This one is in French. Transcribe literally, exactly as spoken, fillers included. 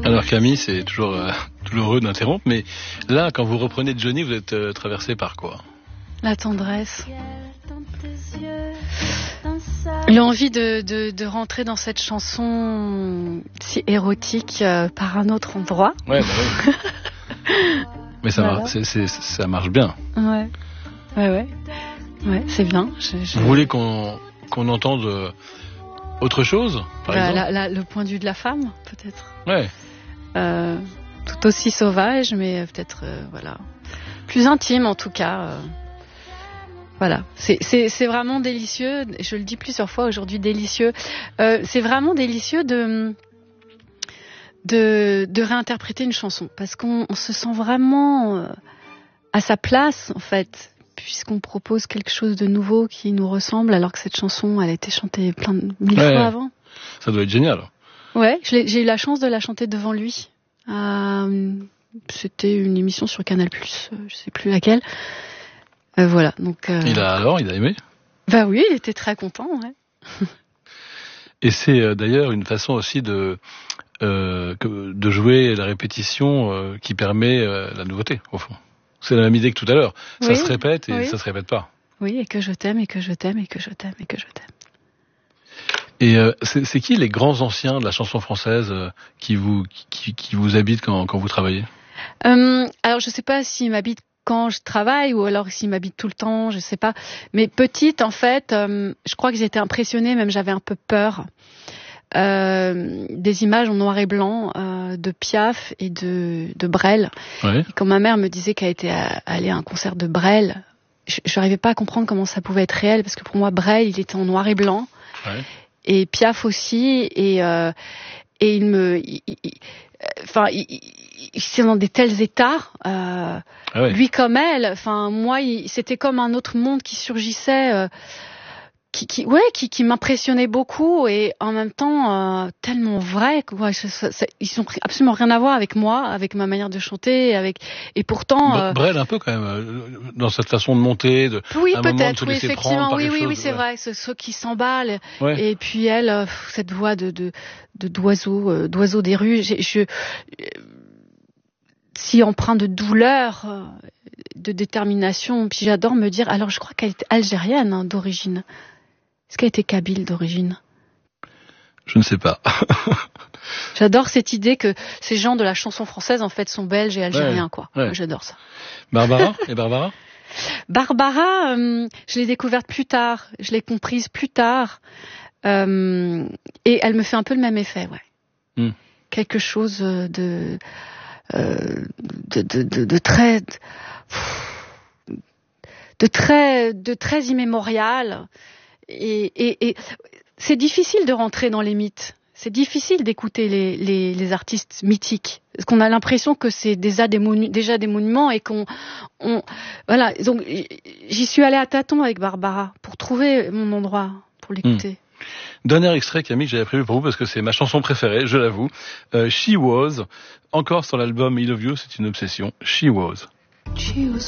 Alors Camille, c'est toujours euh, douloureux d'interrompre, mais là, quand vous reprenez Johnny, vous êtes euh, traversé par quoi? La tendresse. L'envie de, de, de rentrer dans cette chanson si érotique euh, par un autre endroit. Ouais, bah oui. Mais ça, voilà. mar- c'est, c'est, ça marche bien. Ouais, ouais, ouais. Ouais, c'est bien. Je, je... Vous voulez qu'on, qu'on entende euh, autre chose, par bah, exemple la, la, le point de vue de la femme, peut-être. Ouais. Euh, tout aussi sauvage, mais peut-être, euh, voilà, plus intime en tout cas. Euh, voilà, c'est, c'est, c'est vraiment délicieux. Je le dis plusieurs fois aujourd'hui, délicieux. Euh, c'est vraiment délicieux de, de, de réinterpréter une chanson parce qu'on on se sent vraiment euh, à sa place en fait, puisqu'on propose quelque chose de nouveau qui nous ressemble, alors que cette chanson, elle a été chantée plein de mille ouais, fois avant. Ça doit être génial. Ouais, je l'ai, j'ai eu la chance de la chanter devant lui. Euh, c'était une émission sur Canal plus, euh, je sais plus laquelle. Euh, voilà, donc. Euh... Il a alors, il a aimé. Bah oui, il était très content. Ouais. Et c'est euh, d'ailleurs une façon aussi de euh, que, de jouer la répétition euh, qui permet euh, la nouveauté au fond. C'est la même idée que tout à l'heure. Ça oui, se répète et oui. ça se répète pas. Oui, et que je t'aime et que je t'aime et que je t'aime et que je t'aime. Et euh, c'est, c'est qui les grands anciens de la chanson française euh, qui vous qui, qui vous habitent quand, quand vous travaillez? euh, Alors je sais pas s'ils m'habitent quand je travaille ou alors s'ils m'habitent tout le temps, je sais pas. Mais petite en fait, euh, je crois que j'étais impressionnée, même j'avais un peu peur. Euh, des images en noir et blanc euh, de Piaf et de, de Brel. Ouais. Et quand ma mère me disait qu'elle était à, allée à un concert de Brel, je n'arrivais pas à comprendre comment ça pouvait être réel parce que pour moi Brel il était en noir et blanc. Ouais. Et Piaf aussi, et euh, et il me, il, il, enfin, il, il, il, c'est dans des tels états, euh, ah ouais. lui comme elle. Enfin, moi, il, c'était comme un autre monde qui surgissait, euh, qui, qui, ouais, qui, qui m'impressionnait beaucoup, et en même temps euh, tellement vrai. Quoi. Ça, ça, ça, ils ont absolument rien à voir avec moi, avec ma manière de chanter, avec, et pourtant. Euh... Brel un peu quand même dans cette façon de monter, de. Oui, un peut-être. Moment de se oui, effectivement. prendre Oui, oui, chose, oui, c'est ouais. vrai. C'est ceux qui s'emballent. Ouais. Et puis elle, euh, cette voix de de, de d'oiseau, euh, d'oiseau des rues. Je, je euh, si empreint de douleur, euh, de détermination. Puis j'adore me dire. Alors, je crois qu'elle était algérienne hein, d'origine. Est-ce qu'elle était kabyle d'origine? Je ne sais pas. J'adore cette idée que ces gens de la chanson française en fait sont belges et algériens ouais, quoi. Ouais. Moi, j'adore ça. Barbara et Barbara. Barbara, euh, je l'ai découverte plus tard, je l'ai comprise plus tard, euh, et elle me fait un peu le même effet, ouais. Mm. Quelque chose de euh, de, de, de, de très de très de très immémorial, et, et, et c'est difficile de rentrer dans les mythes. C'est difficile d'écouter les, les, les artistes mythiques, parce qu'on a l'impression que c'est déjà des, monu- déjà des monuments et qu'on, on, voilà. Donc j'y suis allée à tâtons avec Barbara pour trouver mon endroit pour l'écouter. Mmh. Dernier extrait, Camille, que j'avais prévu pour vous parce que c'est ma chanson préférée, je l'avoue. Euh, She Was, encore sur l'album I Love You, c'est une obsession. She Was. She was